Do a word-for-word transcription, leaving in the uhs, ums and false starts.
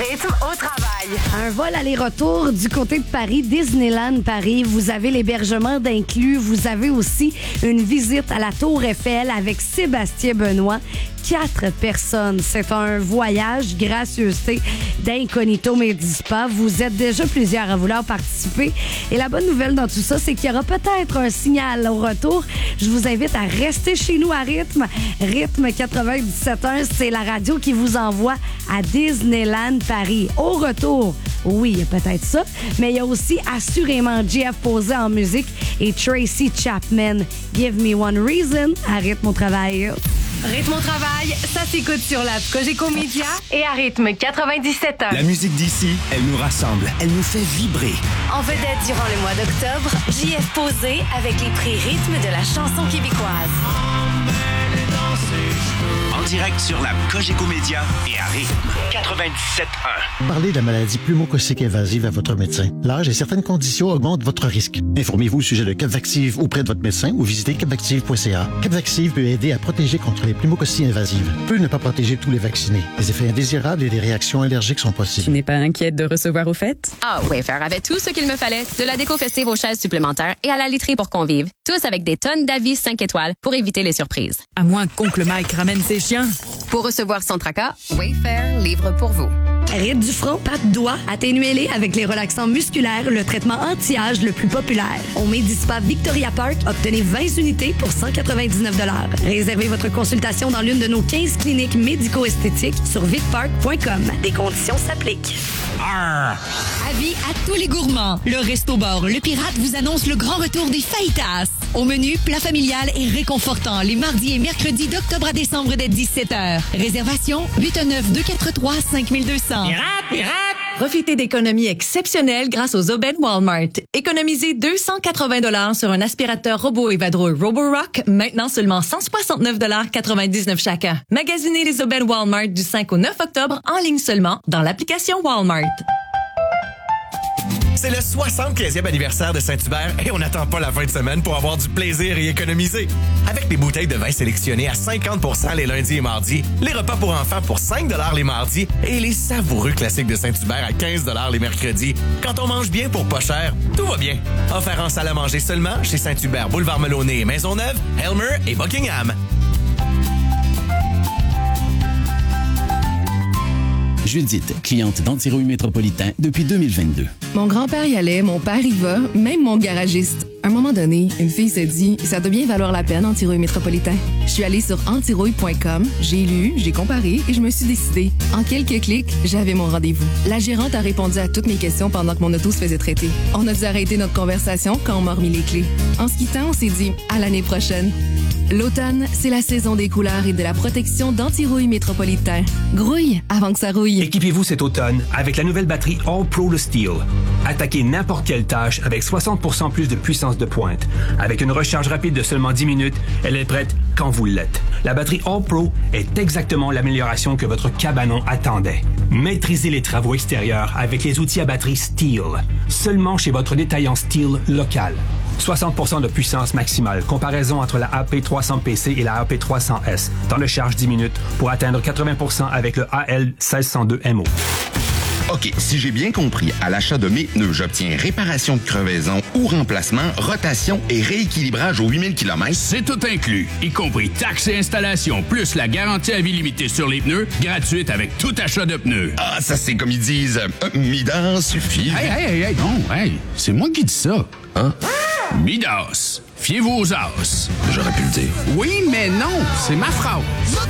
Rythme au travail. Un vol aller-retour du côté de Paris, Disneyland Paris. Vous avez l'hébergement d'inclus. Vous avez aussi une visite à la Tour Eiffel avec Sébastien Benoît. Quatre personnes. C'est un voyage gracieuseté d'Incognito Medispa. Vous êtes déjà plusieurs à vouloir participer. Et la bonne nouvelle dans tout ça, c'est qu'il y aura peut-être un signal au retour. Je vous invite à rester chez nous à Rythme. Rythme quatre-vingt-dix-sept un, c'est la radio qui vous envoie à Disneyland Paris. Au retour, oui, il y a peut-être ça, mais il y a aussi assurément J F Posé en musique et Tracy Chapman. Give me one reason à Rythme au travail. Rythme au travail, ça s'écoute sur l'app Cogeco Média et à Rythme quatre-vingt-dix-sept ans. La musique d'ici, elle nous rassemble, elle nous fait vibrer. En vedette durant le mois d'octobre, J F Posé avec les prix Rythme de la chanson québécoise. En direct sur l'app Cogeco Média et à Rythme quatre-vingt-dix-sept un. Parlez de la maladie pneumococcique invasive à votre médecin. L'âge et certaines conditions augmentent votre risque. Informez-vous au sujet de Capvaxive auprès de votre médecin ou visitez capvaxive point c a. Capvaxive peut aider à protéger contre les pneumococcies invasives. Peut ne pas protéger tous les vaccinés. Des effets indésirables et des réactions allergiques sont possibles. Tu n'es pas inquiète de recevoir aux fêtes? Ah, Wayfair avait tout ce qu'il me fallait. De la déco festive aux chaises supplémentaires et à la literie pour convives. Tous avec des tonnes d'avis cinq étoiles pour éviter les surprises. À moins qu'Oncle Mike ramène ses chiens. Pour recevoir son tracas, Wayfair livre pour vous. Ride du front, pattes, doigts, atténuez-les avec les relaxants musculaires, le traitement anti-âge le plus populaire. Au Medispa Victoria Park, obtenez vingt unités pour cent quatre-vingt-dix-neuf dollars. Réservez votre consultation dans l'une de nos quinze cliniques médico-esthétiques sur vicpark point com. Des conditions s'appliquent. Arr! Avis à tous les gourmands. Le Resto Bar Le Pirate vous annonce le grand retour des fajitas. Au menu, plat familial et réconfortant les mardis et mercredis d'octobre à décembre dès dix-sept heures. Réservation huit un neuf deux quatre trois cinq deux zéro zéro. Pirate, pirate! Profitez d'économies exceptionnelles grâce aux aubaines Walmart. Économisez deux cent quatre-vingts dollars sur un aspirateur robot et vadrouille Roborock, maintenant seulement cent soixante-neuf dollars quatre-vingt-dix-neuf chacun. Magasinez les aubaines Walmart du cinq au neuf octobre en ligne seulement dans l'application Walmart. C'est le soixante-quinzième anniversaire de Saint-Hubert et on n'attend pas la fin de semaine pour avoir du plaisir et économiser. Avec des bouteilles de vin sélectionnées à cinquante pour cent les lundis et mardis, les repas pour enfants pour cinq dollars les mardis et les savoureux classiques de Saint-Hubert à quinze dollars les mercredis. Quand on mange bien pour pas cher, tout va bien. Offert en salle à manger seulement chez Saint-Hubert, Boulevard Melonnet et Maisonneuve, Helmer et Buckingham. Judith, cliente d'Antirouille Métropolitain depuis deux mille vingt-deux. Mon grand-père y allait, mon père y va, même mon garagiste. À un moment donné, une fille s'est dit « Ça doit bien valoir la peine, Antirouille Métropolitain ». Je suis allée sur antirouille point com, j'ai lu, j'ai comparé et je me suis décidée. En quelques clics, j'avais mon rendez-vous. La gérante a répondu à toutes mes questions pendant que mon auto se faisait traiter. On a dû arrêter notre conversation quand on m'a remis les clés. En se quittant, on s'est dit « À l'année prochaine ». L'automne, c'est la saison des couleurs et de la protection d'Antirouille Métropolitain. Grouille avant que ça rouille. Équipez-vous cet automne avec la nouvelle batterie All Pro Le Steel. Attaquez n'importe quelle tâche avec soixante pour cent plus de puissance de pointe. Avec une recharge rapide de seulement dix minutes, elle est prête quand vous l'êtes. La batterie All Pro est exactement l'amélioration que votre cabanon attendait. Maîtrisez les travaux extérieurs avec les outils à batterie Steel. Seulement chez votre détaillant Steel local. soixante pour cent de puissance maximale. Comparaison entre la A P trois cents P C et la A P trois cents S. Temps de charge dix minutes pour atteindre quatre-vingts pour cent avec le A L seize cent deux M O. OK, si j'ai bien compris, à l'achat de mes pneus, j'obtiens réparation de crevaison ou remplacement, rotation et rééquilibrage aux huit mille kilomètres. C'est tout inclus, y compris taxes et installation, plus la garantie à vie limitée sur les pneus, gratuite avec tout achat de pneus. Ah, ça c'est comme ils disent, euh, Midas suffit. Hey, hey, hey, hey, non, hey, c'est moi qui dis ça. Hein? Midas, fiez-vous aux as. J'aurais pu le dire. Oui, mais non, c'est ma phrase.